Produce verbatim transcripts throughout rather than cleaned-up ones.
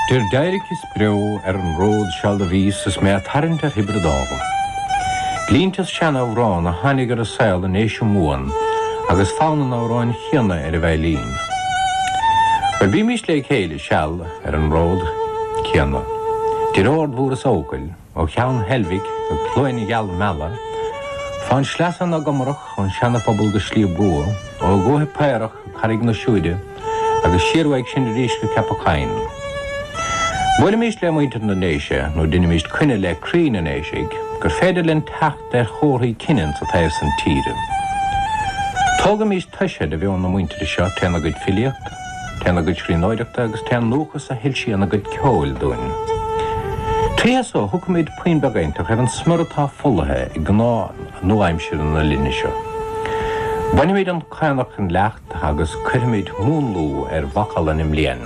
Der Deirikis breu er an ród shall the vís is mé tarint ar hibre dága. Glíntas sean árán a hanigar a sail an éisio múan, agus fánan árán chianna ar a bheith lín. Ba bí mis le chéile shall ar an ród chianna. Dir ord búr as ócail, ó cheann helvig a clóin i geall mela, fáin sleasan a gomrach an seanna pobl go slí búa, ó góthe péirech charig na siúide, agus siarhaig sin rísca capacáin. Bwyd ym eist le mwyntir na neisio, no dyn ym eist cynne le crin na neisig, gyr ffedel yn tacht er chorhi cynnyn sa taes yn tîr. Tog ym eist tyshed y fion na mwyntir isio, ten a gyd ffiliacht, ten a gyd sgrinoidacht agus ten lwcus a hilsi an a gyd ceol dwi'n. Tri so, hwg ym eid pwyn bagaint ach efo'n smyrta ffulhe i gna no aimsir yn y lun isio. Bwyd ym eid an cainach yn lecht agus cyr ym eid mwynlw er facal yn ymlien.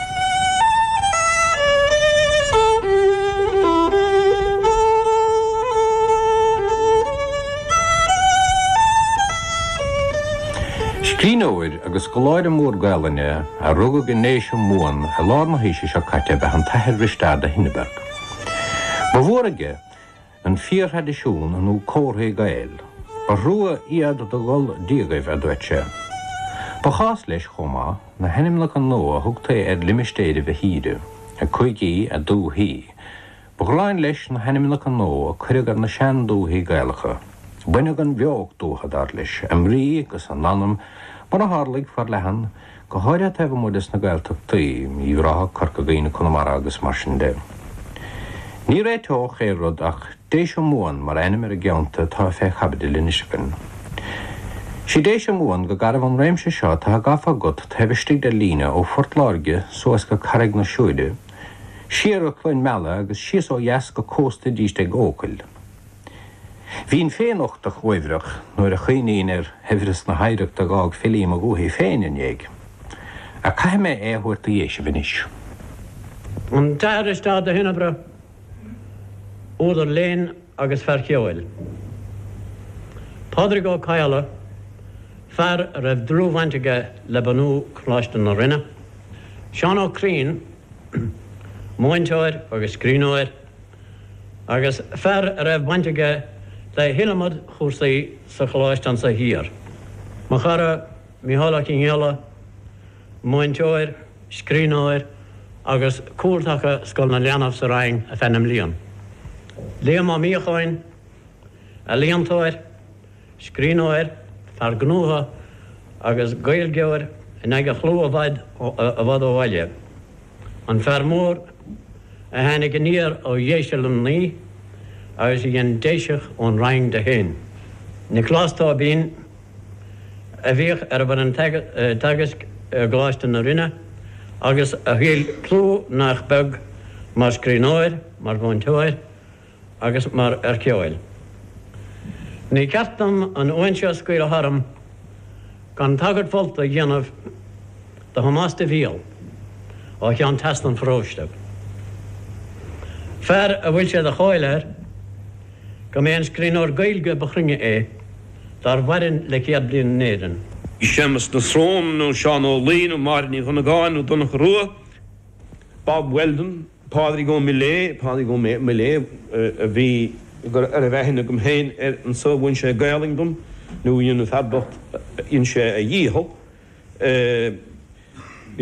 Scríóir agus go láir mór gailne a rugad go néisio múan a lár na híise seo caite be an taithir ristád a Hinneberg. Ba bhuaige an fíor hadisiún anú cóirthaí gael, ba rua iad a gol díagaibh a dúitse. Ba chás leis chomá na henimlach an nóa thugta ar limistéide bheith híide, a chuigí a dúthaí. Ba gláin leis na henimlach an nóa chuirigh ar na sean dúthaí gailacha. Buine gan bheog dúcha dar leis, am rí agus an nanam, mar a hárlaigh far lehan, go háire tefh mudas na gailteachtaí, í bhraithe corca gaoine Conamara agus mar sin de. Ní ré teoch é rud ach déisio múan mar einam ar a geanta tá fé chabad i linisgan. Si déisio múan go garibh an réimse seo tá gafa gut tá bhistig de lína ó Fort Láirge soas go carrig na siúide, siar a chluin mela agus sias ó jas go cósta díiste ócail. Bhín féinocht a chuimhreach nuair a chuoinín ar hefris na haireach a gág filím a gúthaí féin in dhéag. A caiime é thuirta dhéise bhanis. An tair istád a Hinnebre, údar léin agus fear ceoil. Pádraig ó Caiala, fear a raibh drúhaintige le banú chláiste na rinne, Seán ó Crín, móinteoir agus scríóir, agus fear a raibh baintige le hilamad chórsaí sa chláistan sa híar. Má chara Mihála Cinghéala, móinteoir, scríóir agus cúrtacha scoil na leanamh sa raing a fennam líon. Léam á míocháin, a líontóir, scríóir, fear gnútha agus gailgeoir in ag a chlú a bhaid a bhad ó bhaile. An fear mór a hanig níor ó dhéisiil an ní, agus i ghen déiseach ón raing de héin. Ní chlástáh bín a bhíoh ar bhar an tagas gláiste na rinne, agus a bhíl clú nach beg mar scríóir, mar bhainteoir, agus mar ar ceoil. Ní ceartam an uainse scuil a haram gan tagad folt a dhéanamh de Hamásta bhíal ó cheann tastan fróiste. Fear a bhfuil sé de cháilir go mé an scríóir gailge bachringe é, dar bharin le céad bliain néireann. I seamas na sróm nó Seán ó Líon ó Marní chun na gáin ó Donnach Rua, Bob Weldon, Pádraig ó Millé, Pádraig ó Millé a bhí gur ar a bheithinna gom héin ar an so bhain sé gailingdom, nó dhéanamh fadbacht in sé a dhíhol.